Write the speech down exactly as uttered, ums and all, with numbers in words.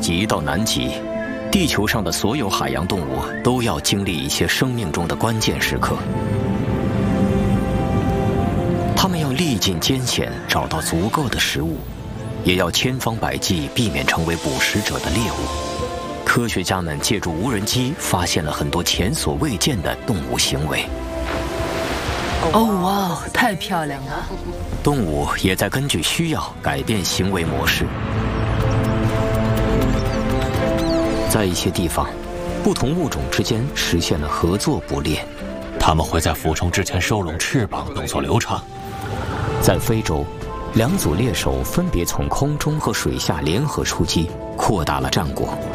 极到南极，地球上的所有海洋动物都要经历一些生命中的关键时刻。它们要历尽艰险找到足够的食物，也要千方百计避免成为捕食者的猎物。科学家们借助无人机发现了很多前所未见的动物行为。 哦哇，太漂亮了！ 动物也在根据需要改变行为模式。在一些地方，不同物种之间实现了合作捕猎。 它们会在俯冲之前收拢翅膀，动作流畅。 在非洲，两组猎手分别从空中和水下联合出击，扩大了战果。